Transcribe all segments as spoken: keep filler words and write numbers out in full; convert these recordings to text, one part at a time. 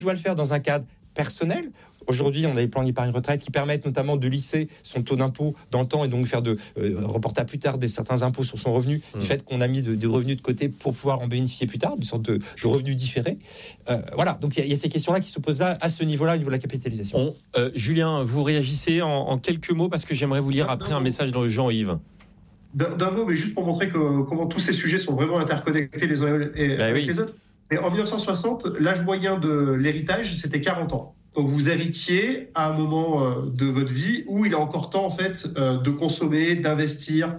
dois le faire dans un cadre personnel. Aujourd'hui, on a des plans d'épargne retraite qui permettent notamment de lisser son taux d'impôt dans le temps et donc faire de euh, reporter à plus tard des, certains impôts sur son revenu, mmh. du fait qu'on a mis de, de revenus de côté pour pouvoir en bénéficier plus tard, une sorte de, de revenu différé. Euh, voilà, donc il y, y a ces questions-là qui se posent là, à ce niveau-là, au niveau de la capitalisation. On, euh, Julien, vous réagissez en, en quelques mots parce que j'aimerais vous lire après un message de Jean-Yves. D'un, d'un mot, mais juste pour montrer que, comment tous ces sujets sont vraiment interconnectés les uns et, bah avec oui. les autres. Mais en dix-neuf cent soixante, l'âge moyen de l'héritage, c'était quarante ans. Donc vous héritiez à un moment euh, de votre vie où il est encore temps en fait euh, de consommer, d'investir,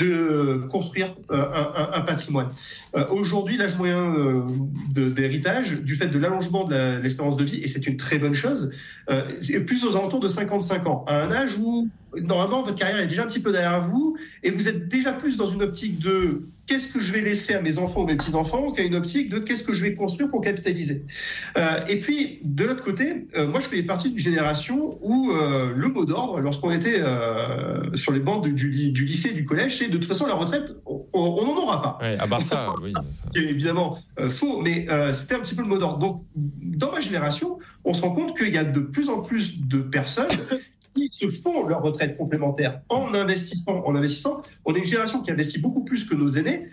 de construire euh, un, un, un patrimoine. Euh, aujourd'hui, l'âge moyen euh, de, d'héritage, du fait de l'allongement de la, l'espérance de vie, et c'est une très bonne chose, euh, c'est plus aux alentours de cinquante-cinq ans, à un âge où normalement votre carrière est déjà un petit peu derrière vous et vous êtes déjà plus dans une optique de qu'est-ce que je vais laisser à mes enfants ou mes petits-enfants qu'à une optique de qu'est-ce que je vais construire pour capitaliser. Euh, et puis, de l'autre côté, euh, moi je fais partie d'une génération où euh, le mot d'ordre, lorsqu'on était euh, sur les bancs du, du, du lycée, du collège, c'est de toute façon la retraite, on n'en aura pas. Ouais, à part ça, oui. C'est évidemment euh, faux, mais euh, c'était un petit peu le mot d'ordre. Donc, dans ma génération, on se rend compte qu'il y a de plus en plus de personnes qui se font leur retraite complémentaire en investissant, en investissant. On est une génération qui investit beaucoup plus que nos aînés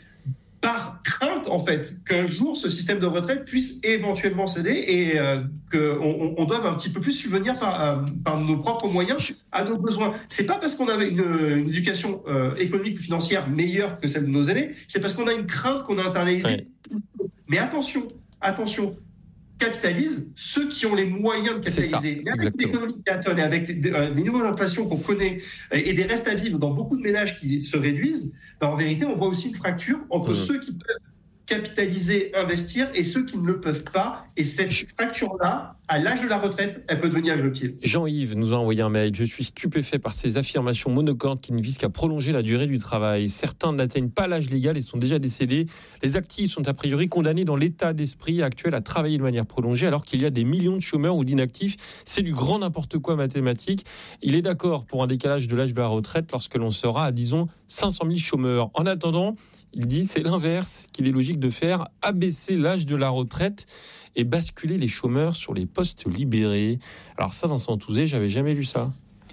par crainte, en fait, qu'un jour, ce système de retraite puisse éventuellement céder et euh, qu'on on doive un petit peu plus subvenir par, euh, par nos propres moyens à nos besoins. C'est pas parce qu'on avait une, une éducation euh, économique ou financière meilleure que celle de nos aînés, c'est parce qu'on a une crainte qu'on a internalisée. Oui. Mais attention, attention, capitalise ceux qui ont les moyens de capitaliser. Ça, avec l'économie qui atteint, avec les, euh, les niveaux d'inflation qu'on connaît euh, et des restes à vivre dans beaucoup de ménages qui se réduisent, ben, en vérité, on voit aussi une fracture entre mmh. ceux qui peuvent capitaliser, investir et ceux qui ne le peuvent pas. Et cette fracture-là, à l'âge de la retraite, elle peut devenir le pied. Jean-Yves nous a envoyé un mail. Je suis stupéfait par ces affirmations monocordes qui ne visent qu'à prolonger la durée du travail. Certains n'atteignent pas l'âge légal et sont déjà décédés. Les actifs sont a priori condamnés dans l'état d'esprit actuel à travailler de manière prolongée alors qu'il y a des millions de chômeurs ou d'inactifs. C'est du grand n'importe quoi mathématique. Il est d'accord pour un décalage de l'âge de la retraite lorsque l'on sera à, disons, cinq cent mille chômeurs. En attendant, il dit c'est l'inverse qu'il est logique de faire, abaisser l'âge de la retraite et basculer les chômeurs sur les postes libérés. Alors ça, Vincent Touzé, j'avais jamais lu ça.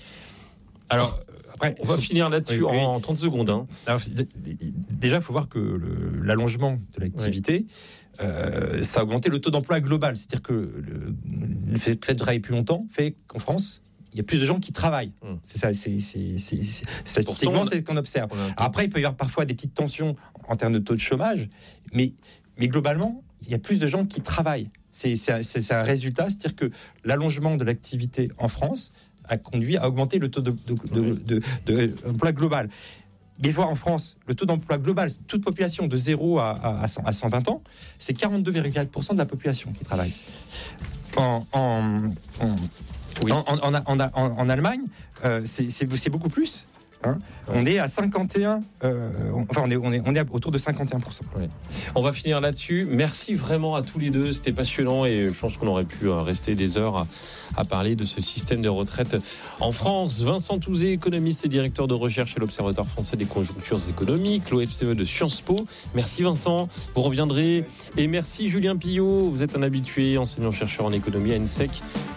Alors, après, on va finir là-dessus oui, oui. en trente secondes. Hein. Alors, déjà, il faut voir que le, l'allongement de l'activité, oui. euh, ça a augmenté le taux d'emploi global. C'est-à-dire que le, le fait de travailler plus longtemps fait qu'en France, il y a plus de gens qui travaillent. Hum. C'est ça, c'est, c'est, c'est, c'est, statistiquement, c'est ce qu'on observe. Après, il peut y avoir parfois des petites tensions en termes de taux de chômage, mais, mais globalement, il y a plus de gens qui travaillent. C'est, c'est, c'est, c'est un résultat, c'est-à-dire que l'allongement de l'activité en France a conduit à augmenter le taux de, de, de, de, de, d'emploi global. Mais voir en France, le taux d'emploi global, toute population de zéro à, à, à cent vingt ans, c'est quarante-deux virgule quatre pour cent de la population qui travaille. En... en, en Oui. En, en, en, en, en Allemagne, euh, c'est, c'est, c'est beaucoup plus. Hein. Ouais. On est à cinquante et un. Euh, enfin, on est, on est, on est autour de cinquante et un pour cent. Ouais. On va finir là-dessus. Merci vraiment à tous les deux. C'était passionnant et je pense qu'on aurait pu rester des heures à, à parler de ce système de retraite en France. Vincent Touzé, économiste et directeur de recherche à l'Observatoire français des conjonctures économiques, l'O F C E de Sciences Po. Merci Vincent. Vous reviendrez. Et merci Julien Pillot. Vous êtes un habitué, enseignant-chercheur en économie à ENSEC.